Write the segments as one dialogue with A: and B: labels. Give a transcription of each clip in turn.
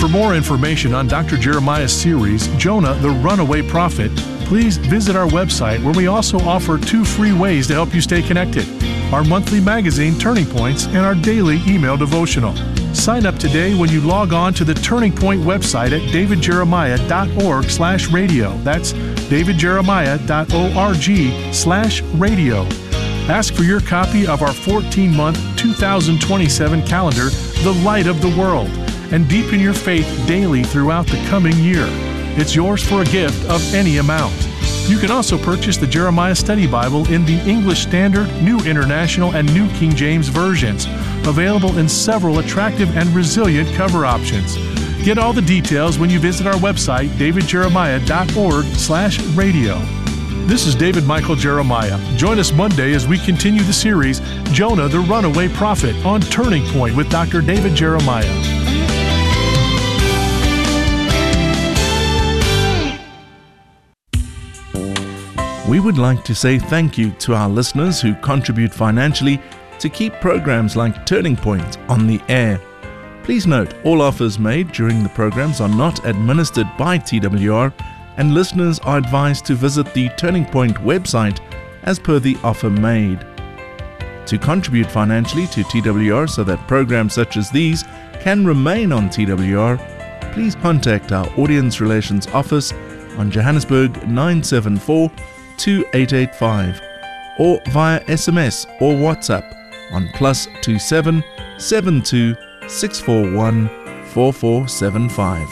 A: For more information on Dr. Jeremiah's series, Jonah, the Runaway Prophet, please visit our website, where we also offer 2 free ways to help you stay connected: our monthly magazine, Turning Points, and our daily email devotional. Sign up today when you log on to the Turning Point website at davidjeremiah.org/radio. That's davidjeremiah.org/radio. Ask for your copy of our 14-month 2027 calendar, The Light of the World, and deepen your faith daily throughout the coming year. It's yours for a gift of any amount. You can also purchase the Jeremiah Study Bible in the English Standard, New International, and New King James versions, available in several attractive and resilient cover options. Get all the details when you visit our website, davidjeremiah.org/radio. This is David Michael Jeremiah. Join us Monday as we continue the series, Jonah, the Runaway Prophet, on Turning Point with Dr. David Jeremiah. We would like to say thank you to our listeners who contribute financially to keep programs like Turning Point on the air. Please note, all offers made during the programs are not administered by TWR, and listeners are advised to visit the Turning Point website as per the offer made. To contribute financially to TWR so that programs such as these can remain on TWR, please contact our Audience Relations Office on Johannesburg 974-2885 or via SMS or WhatsApp on +27 72 641 4475.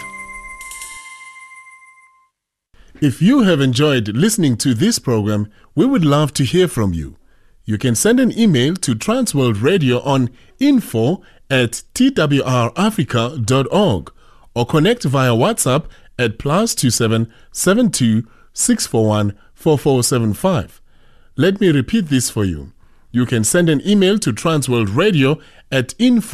B: If you have enjoyed listening to this program, we would love to hear from you. You can send an email to Transworld Radio on info@twrafrica.org or connect via WhatsApp at +27 72 641 4475. Let me repeat this for you. You can send an email to Transworld Radio at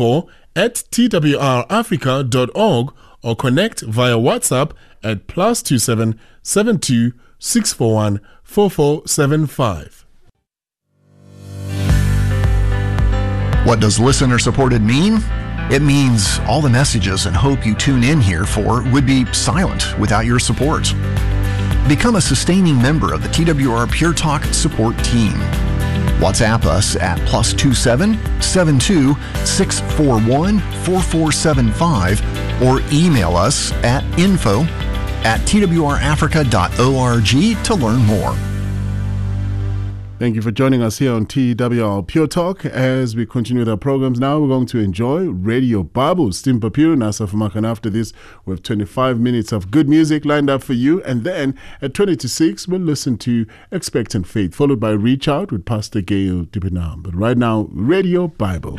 B: info@twrafrica.org or connect via WhatsApp at +27 72 641 4475.
C: What does listener-supported mean? It means all the messages and hope you tune in here for would be silent without your support. Become a sustaining member of the TWR Pure Talk support team. WhatsApp us at +27 72 641 4475 or email us at info@twrafrica.org to learn more.
B: Thank you for joining us here on TWR Pure Talk. As we continue with our programs now, we're going to enjoy Radio Bible. Steve Papiru, Nasa Fumakan. After this, we have 25 minutes of good music lined up for you. And then at 20 to 6, we'll listen to Expectant Faith, followed by Reach Out with Pastor Gail Dipinam. But right now, Radio Bible.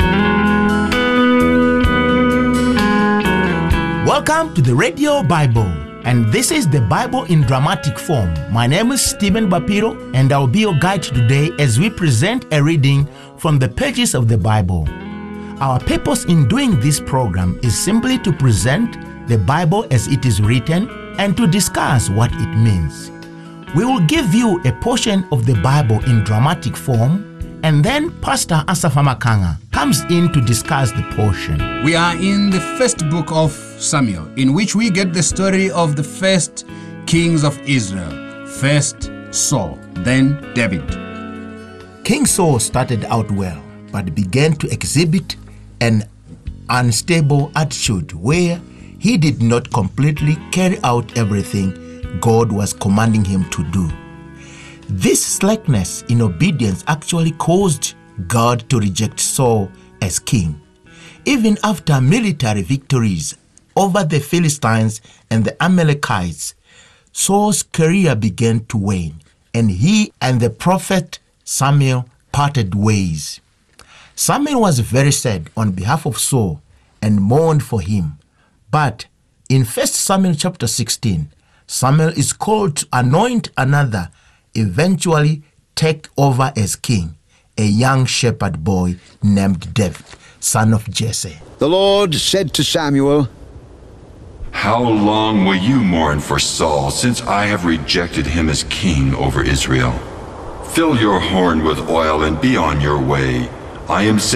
D: Welcome to the Radio Bible. And this is the Bible in dramatic form. My name is Stephen Bapiro, and I'll be your guide today as we present a reading from the pages of the Bible. Our purpose in doing this program is simply to present the Bible as it is written and to discuss what it means. We will give you a portion of the Bible in dramatic form, and then Pastor Asaph Amakanga comes in to discuss the portion.
E: We are in the first book of Samuel, in which we get the story of the first kings of Israel. First Saul, then David.
D: King Saul started out well, but began to exhibit an unstable attitude where he did not completely carry out everything God was commanding him to do. This slackness in obedience actually caused God to reject Saul as king. Even after military victories over the Philistines and the Amalekites, Saul's career began to wane, and he and the prophet Samuel parted ways. Samuel was very sad on behalf of Saul and mourned for him. But in 1 Samuel chapter 16, Samuel is called to anoint another, eventually take over as king, a young shepherd boy named David, son of Jesse.
F: The Lord said to Samuel,
G: "How long will you mourn for Saul, since I have rejected him as king over Israel? Fill your horn with oil and be on your way. I am